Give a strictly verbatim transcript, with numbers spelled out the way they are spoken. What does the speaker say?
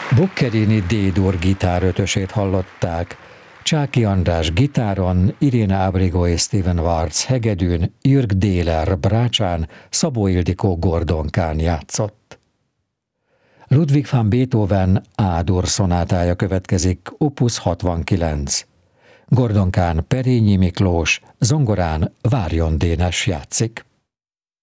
Boccherini D-dur gitárötösét hallották, Csáky András gitáron, Irina Abrigo és Steven Wartz hegedűn, Jürg Déler brácsán, Szabó Ildikó gordonkán játszott. Ludwig van Beethoven A-dur szonátája következik, opus hatvankilenc. Gordonkán Perényi Miklós, zongorán Várjon Dénes játszik.